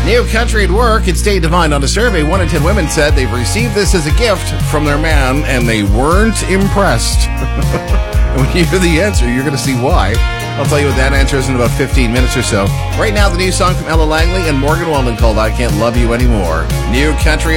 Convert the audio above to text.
New country at work. It stayed divine. On a survey, 1 in 10 women said they've received this as a gift from their man, and they weren't impressed. And when you hear the answer, you're going to see why. I'll tell you what that answer is in about 15 minutes or so. Right now, the new song from Ella Langley and Morgan Wallen called I Can't Love You Anymore. New country